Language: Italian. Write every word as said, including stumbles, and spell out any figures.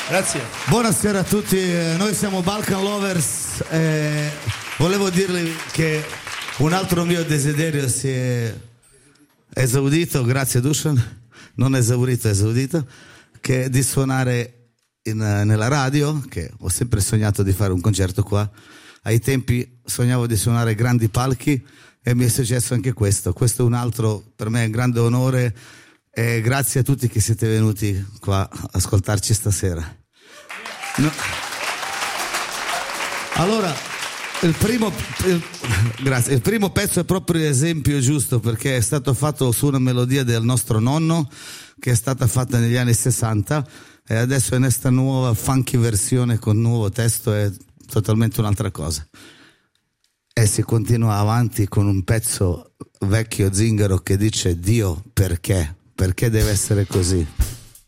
Grazie. Buonasera a tutti, noi siamo Balkan Lovers e volevo dirvi che un altro mio desiderio si è esaudito, grazie Dusan, non esaurito, esaudito, che è di suonare in, nella radio, che ho sempre sognato di fare un concerto qua. Ai tempi sognavo di suonare grandi palchi e mi è successo anche questo. Questo è un altro, per me è un grande onore. E grazie a tutti che siete venuti qua a ascoltarci stasera. No. Allora, il primo, il, grazie, il primo pezzo è proprio l'esempio giusto, perché è stato fatto su una melodia del nostro nonno che è stata fatta negli anni sessanta e adesso in questa nuova funky versione con nuovo testo è totalmente un'altra cosa. E si continua avanti con un pezzo vecchio zingaro che dice: Dio, perché? Perché deve essere così?